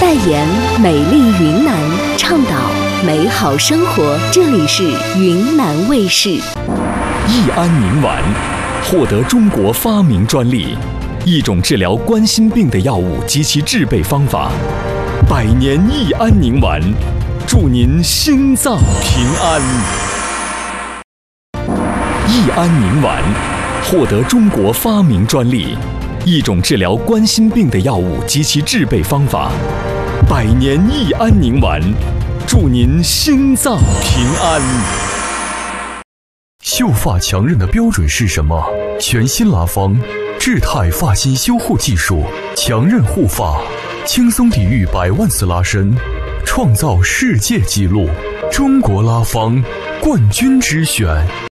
代言美丽云南，倡导美好生活。这里是云南卫视。 益安宁丸获得中国发明专利，一种治疗冠心病的药物及其制备方法。百年益安宁丸，祝您心脏平安。益安宁丸获得中国发明专利，一种治疗冠心病的药物及其制备方法。百年益安宁丸，祝您心脏平安。 秀发强韧的标准是什么？全新拉芳智泰发型修护技术，强韧护发，轻松抵御100万次拉伸，创造世界纪录。中国拉芳冠军之选。